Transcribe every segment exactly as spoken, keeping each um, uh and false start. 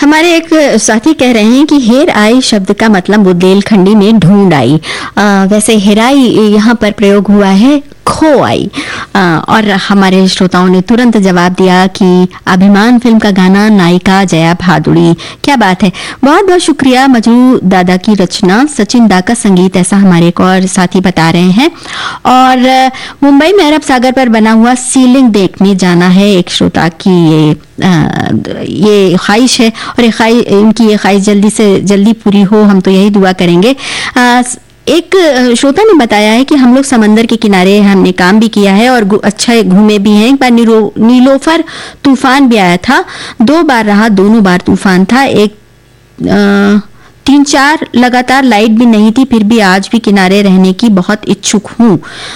हमारे एक साथी कह रहे हैं कि हेर आई शब्द का मतलब बुंदेलखंडी में ढूंढ आई। अ, वैसे हेराई यहाँ पर प्रयोग हुआ है खो आई। अ, और हमारे श्रोताओं ने तुरंत जवाब दिया कि अभिमान फिल्म का गाना, नायिका जया भादुड़ी। क्या बात है, बहुत बहुत शुक्रिया। मजरू दादा की रचना, सचिन दा का संगीत, ऐसा हमारे एक और साथी बता रहे हैं। और अ, मुंबई में अरब सागर पर बना हुआ सीलिंग देखने जाना है एक श्रोता की ये आ, ये ख्वाहिश है, और ये ख्वाहिश, इनकी ये ख्वाहिश जल्दी से जल्दी पूरी हो, हम तो यही दुआ करेंगे। आ, एक श्रोता ने बताया है कि हम लोग समंदर के किनारे हमने काम भी किया है और अच्छा घूमे भी हैं। एक बार नीलो, नीलोफर तूफान भी आया था, दो बार रहा, दोनों बार तूफान था। एक आ, तीन चार लगातार लाइट भी नहीं थी, फिर भी आज भी किनारे रहने की बहुत इच्छुक हूँ।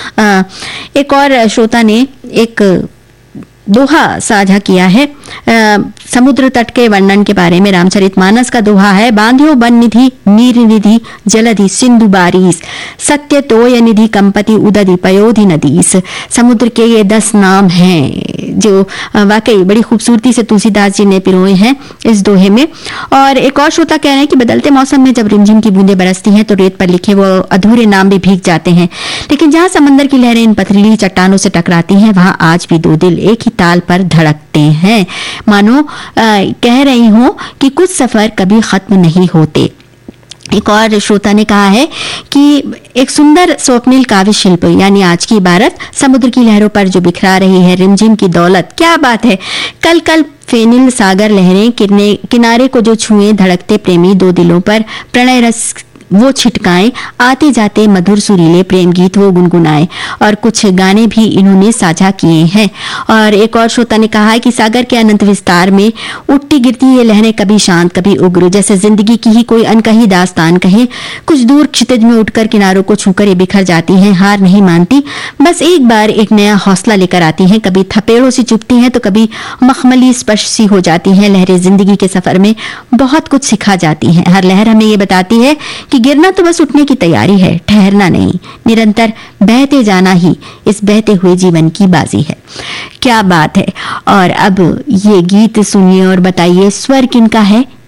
एक और श्रोता ने एक दोहा साझा किया है आ, समुद्र तट के वर्णन के बारे में। रामचरितमानस का दोहा है, बांध्यो बन निधि नीर निधि जलधि सिंधु बारीस, सत्य तोय निधि कंपति उदधि पयोधि नदीस। समुद्र के ये दस नाम हैं जो वाकई बड़ी खूबसूरती से तुलसीदास जी ने पिरोए हैं इस दोहे में। और एक और श्रोता कह रहे हैं कि बदलते मौसम में जब रिमझिम की बूंदें बरसती हैं तो रेत पर लिखे वो अधूरे नाम भी भीग जाते हैं, लेकिन जहां समंदर की लहरें इन पथरीली चट्टानों से टकराती हैं वहां आज भी दो दिल एक ही ताल पर धड़कते हैं। मानो आ, कह रही हूं कि कुछ सफर कभी खत्म नहीं होते। एक और श्रोता ने कहा है कि एक सुंदर स्वप्निल काव्य शिल्प, यानी आज की इबारत, समुद्र की लहरों पर जो बिखरा रही है रिमझिम की दौलत। क्या बात है, कल कल फेनिल सागर लहरें किरने किनारे को जो छुए, धड़कते प्रेमी दो दिलों पर प्रणय रस वो छिटकाएं, आते जाते मधुर सुरीले प्रेम गीत वो गुनगुनाए। और कुछ गाने भी इन्होंने साझा किए हैं। और एक और श्रोता ने कहा है कि सागर के अनंत विस्तार में उठती गिरती ये लहरें कभी शांत कभी उग्र, जैसे जिंदगी की ही कोई अनकही दास्तान कहे। कुछ दूर क्षितिज में उठकर किनारों को छूकर ये बिखर जाती हैं, हार नहीं मानती, बस एक बार एक नया हौसला लेकर आती हैं। कभी थपेड़ों से चुभती हैं तो कभी मखमली स्पर्श सी हो जाती हैं। लहरें जिंदगी के सफर में बहुत कुछ सिखा जाती हैं। हर लहर हमें ये बताती है कि गिरना तो बस उठने की तैयारी है, ठहरना नहीं। निरंतर बहते जाना ही इस बहते हुए जीवन की बाजी है। क्या बात है। और अब ये गीत सुनिए और बताइए स्वर किनका है।